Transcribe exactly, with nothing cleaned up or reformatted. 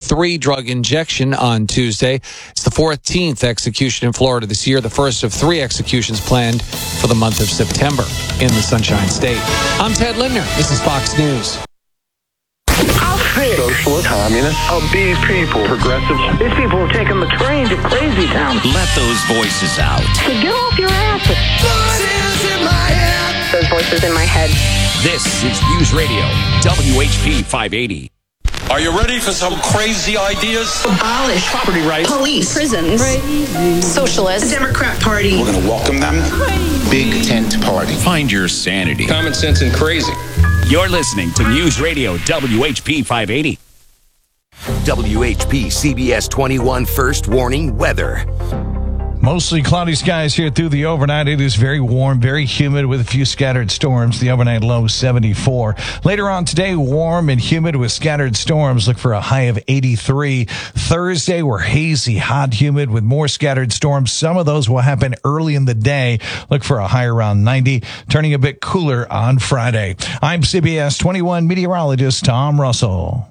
three drug injection on Tuesday. It's the fourteenth execution in Florida this year, the first of three executions planned for the month of September in the Sunshine State. I'm Ted Lindner. This is Fox News. Socialist, communist, obese people, progressives. These people have taken the train to crazy town. Let those voices out. So get off your asses. Voices in my head. Those voices in my head. This is News Radio, W H P five eighty. Are you ready for some crazy ideas? Abolish property rights, police, prisons, socialists, Democrat Party. We're going to welcome them. Big tent party. Find your sanity. Common sense and crazy. You're listening to News Radio W H P five eighty. W H P C B S twenty-one First Warning Weather. Mostly cloudy skies here through the overnight. It is very warm, very humid with a few scattered storms. The overnight low seventy-four. Later on today, warm and humid with scattered storms. Look for a high of eighty-three. Thursday, we're hazy, hot, humid with more scattered storms. Some of those will happen early in the day. Look for a high around ninety. Turning a bit cooler on Friday. I'm C B S twenty-one meteorologist Tom Russell.